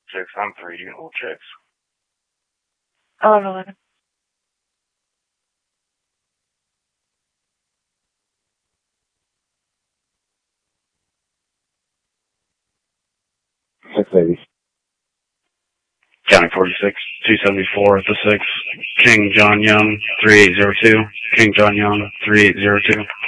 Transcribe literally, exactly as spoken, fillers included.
Six, I'm three. You hold checks. eleven eleven. six eighty. County forty-six, two seventy-four at the six. King John Young, three eight zero two. King John Young, three eight zero two.